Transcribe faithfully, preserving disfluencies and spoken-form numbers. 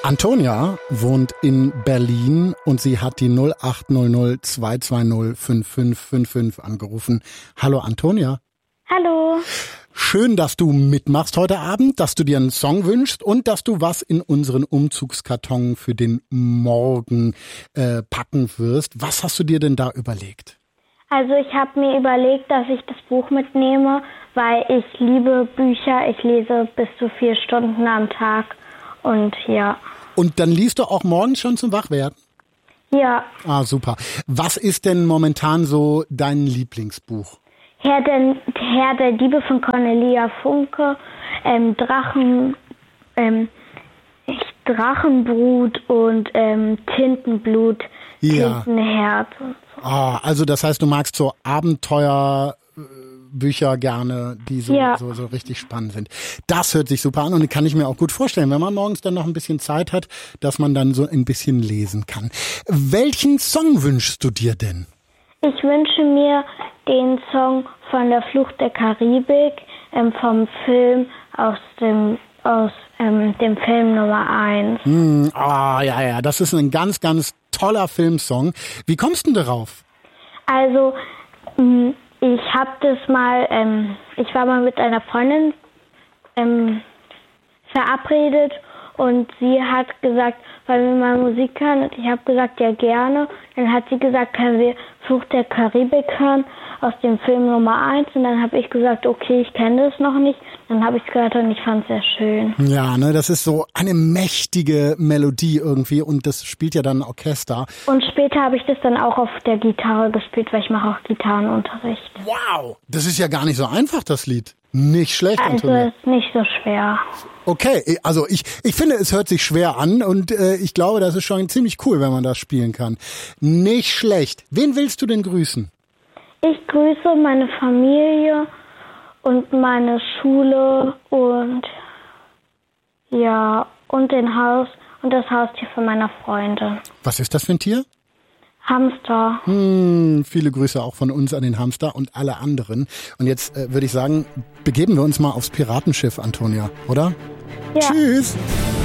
Antonia wohnt in Berlin und sie hat die null acht null null zwei zwei null fünf fünf fünf fünf angerufen. Hallo Antonia. Hallo. Schön, dass du mitmachst heute Abend, dass du dir einen Song wünschst und dass du was in unseren Umzugskarton für den Morgen äh, packen wirst. Was hast du dir denn da überlegt? Also ich habe mir überlegt, dass ich das Buch mitnehme, weil ich liebe Bücher. Ich lese bis zu vier Stunden am Tag und ja. Und dann liest du auch morgens schon zum Wachwerden? Ja. Ah, super. Was ist denn momentan so dein Lieblingsbuch? Herr der, Herr der Liebe von Cornelia Funke, ähm, Drachen, ähm, Drachenbrut und ähm, Tintenblut, Ja. Tintenherz und so. Ah, also das heißt, du magst so Abenteuerbücher gerne, die so, Ja. so, so richtig spannend sind. Das hört sich super an und kann ich mir auch gut vorstellen, wenn man morgens dann noch ein bisschen Zeit hat, dass man dann so ein bisschen lesen kann. Welchen Song wünschst du dir denn? Ich wünsche mir den Song von der Flucht der Karibik ähm, vom Film aus dem aus ähm, dem Film Nummer eins. Hm, ah, ja, ja, das ist ein ganz, ganz toller Filmsong. Wie kommst du denn darauf? Also mh, ich habe das mal, ähm, ich war mal mit einer Freundin ähm, verabredet und sie hat gesagt, weil wir mal Musik hören und ich habe gesagt, ja gerne. Dann hat sie gesagt, können wir Flucht der Karibik hören aus dem Film Nummer eins und dann habe ich gesagt, okay, ich kenne das noch nicht. Dann habe ich es gehört und ich fand es sehr schön. Ja, ne, das ist so eine mächtige Melodie irgendwie und das spielt ja dann ein Orchester. Und später habe ich das dann auch auf der Gitarre gespielt, weil ich mache auch Gitarrenunterricht. Wow, das ist ja gar nicht so einfach, das Lied. Nicht schlecht, Also Antonia. ist nicht so schwer. Okay, also ich ich finde, es hört sich schwer an und äh, ich glaube, das ist schon ziemlich cool, wenn man das spielen kann. Nicht schlecht. Wen willst du denn grüßen? Ich grüße meine Familie und meine Schule und ja, und den Haus und das Haustier von meiner Freundin. Was ist das für ein Tier? Hamster. Hm, viele Grüße auch von uns an den Hamster und alle anderen. Und jetzt äh, würde ich sagen, begeben wir uns mal aufs Piratenschiff, Antonia, oder? Ja. Tschüss.